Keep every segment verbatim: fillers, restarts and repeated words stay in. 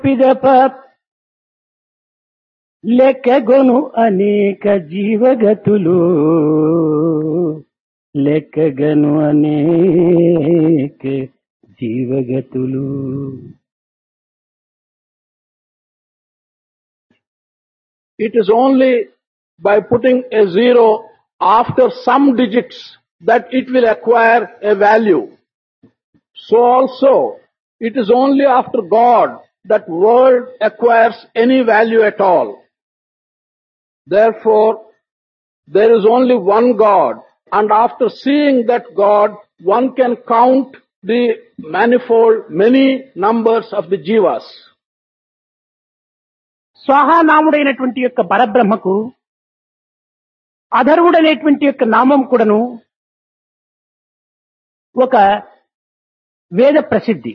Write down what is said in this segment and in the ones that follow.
పిదప లెక్కగొను అనేక జీవగతులు లెక్కగను అనేక జీవగతులు. It is only by putting a zero after some digits that it will acquire a value. So also, it is only after God that world acquires any value at all. Therefore, there is only one God, and after seeing that God, one can count the manifold, many numbers of the jivas. స్వాహానాముడైనటువంటి యొక్క పరబ్రహ్మకు అధర్వుడైనటువంటి యొక్క నామం కూడాను ఒక వేద ప్రసిద్ధి.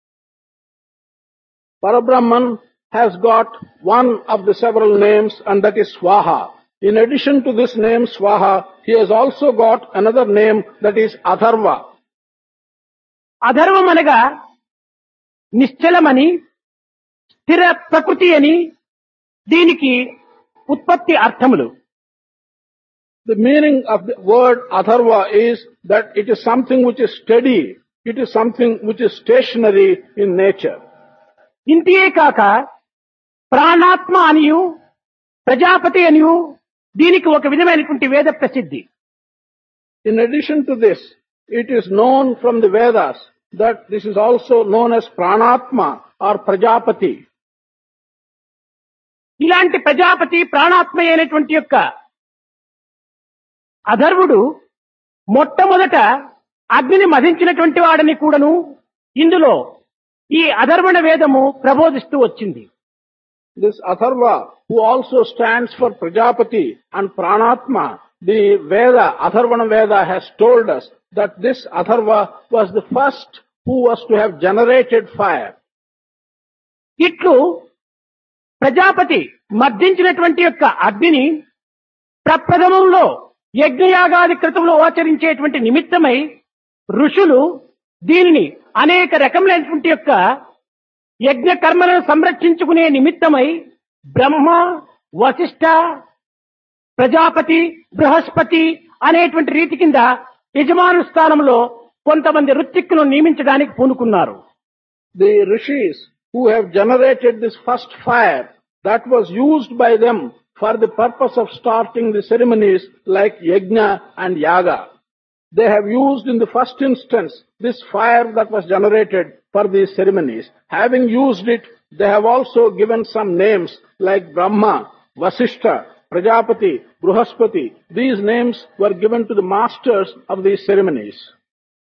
Parabrahman has got one of the several names, and that is Swaha. In addition to this name Swaha, he has also got another name, that is Atharva. అధర్వం అనగా నిశ్చలమని స్థిర ప్రకృతి అని దీనికి ఉత్పత్తి అర్థములు. The meaning of the word Atharva is that it is something which is steady, it is something which is stationary in nature. ఇంటియే కాక ప్రాణాత్మ అనియు ప్రజాపతి అనియు దీనికి ఒక విధమైనటువంటి వేద ప్రసిద్ధి. In addition to this, it is known from the Vedas that this is also known as Pranatma or Prajapati. ఇలాంటి ప్రజాపతి ప్రాణాత్మ అయినటువంటి యొక్క అధర్వుడు మొట్టమొదట అగ్నిని మధించినటువంటి వాడని కూడాను ఇందులో ఈ అధర్వణ వేదము ప్రబోధిస్తూ వచ్చింది. This Atharva, who also stands for Prajapati and Pranatma, the Veda, Atharvana Veda has told us that this Atharva was the first who was to have generated fire. ఇట్లు ప్రజాపతి మర్దించినటువంటి యొక్క అగ్నిని ప్రప్రథమంలో యజ్ఞయాగాది క్రతువులు ఆచరించేటువంటి నిమిత్తమై ఋషులు దీనిని అనేక రకములైనటువంటి యొక్క యజ్ఞ కర్మలను సంరక్షించుకునే నిమిత్తమై బ్రహ్మ, వశిష్ఠ, ప్రజాపతి, బృహస్పతి అనేటువంటి రీతి కింద యజమాను స్థానంలో కొంతమంది ఋత్విక్కులను నియమించడానికి పూనుకున్నారు. The rishis who have generated this first fire that was used by them for the purpose of starting the ceremonies like yajna and yaga. They have used in the first instance this fire that was generated for these ceremonies. Having used it, they have also given some names like Brahma, Vasishtha, Prajapati, Bruhaspati. These names were given to the masters of these ceremonies.